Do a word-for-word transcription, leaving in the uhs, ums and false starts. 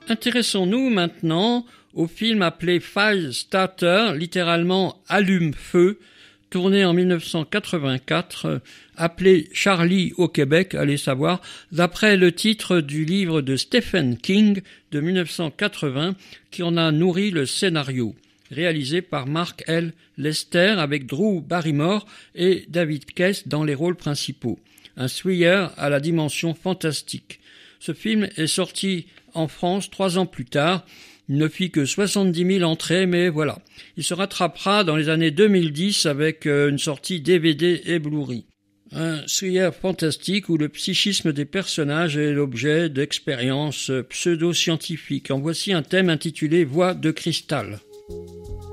Intéressons-nous maintenant au film appelé Fire Starter, littéralement Allume-feu, tourné en mille neuf cent quatre-vingt-quatre, appelé Charlie au Québec, allez savoir, d'après le titre du livre de Stephen King de mille neuf cent quatre-vingts, qui en a nourri le scénario, réalisé par Mark L. Lester avec Drew Barrymore et David Kess dans les rôles principaux. Un thriller à la dimension fantastique. Ce film est sorti en France trois ans plus tard. Il ne fit que soixante-dix mille entrées, mais voilà. Il se rattrapera dans les années deux mille dix avec une sortie D V D et Blu-ray. Un thriller fantastique où le psychisme des personnages est l'objet d'expériences pseudo-scientifiques. En voici un thème intitulé Voix de cristal.